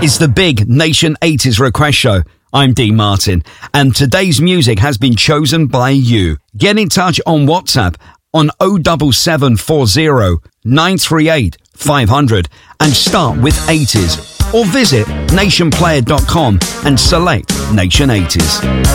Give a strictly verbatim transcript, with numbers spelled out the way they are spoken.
It's the big Nation eighties request show. I'm Dean Martin, and today's music has been chosen by you. Get in touch on WhatsApp on oh seven seven four oh nine three eight five hundred and start with eighties, or visit nation player dot com and select Nation eighties.